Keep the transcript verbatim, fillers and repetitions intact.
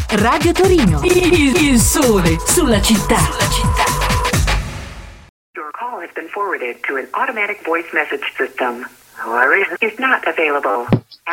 Radio Torino. Il, il sole sulla città. Sulla città. Your call has been forwarded to an automatic voice message system. However, is not available.